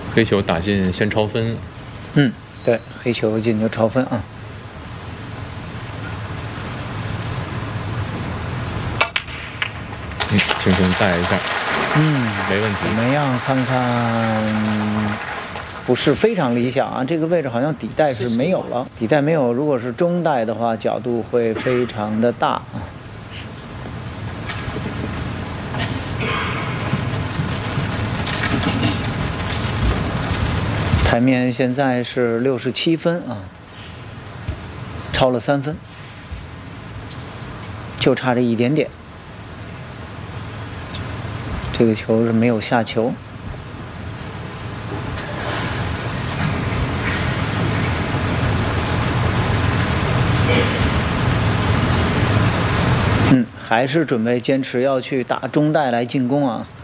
黑球打进先超分。 对，黑球进球超分啊。 轻松带一下。没问题。 怎么样？看看，不是非常理想啊。这个位置好像底带是没有了，底带没有。如果是中带的话，角度会非常的大啊。台面现在是67分啊，超了3分，就差这一点点。这个球是没有下球。还是准备坚持要去打中带来进攻啊。